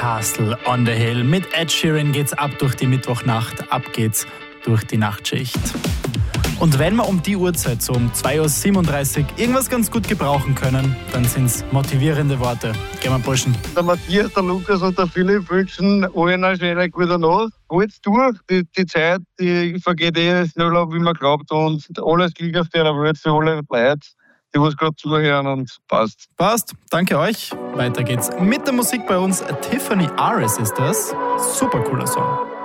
Castle on the Hill. Mit Ed Sheeran geht's ab durch die Mittwochnacht, ab geht's durch die Nachtschicht. Und wenn wir um die Uhrzeit, so um 2.37 Uhr, irgendwas ganz gut gebrauchen können, dann sind's motivierende Worte. Gehen wir, Burschen. Der Matthias, der Lukas und der Philipp wünschen allen eine schöne gute Nacht. Halt's durch, die Zeit, die vergeht schneller, wie man glaubt. Und alles Glück auf der Welt für alle Leute, die was gerade zuhören, und passt. Passt, danke euch. Weiter geht's mit der Musik bei uns. Tiffany Aris ist das. Super cooler Song.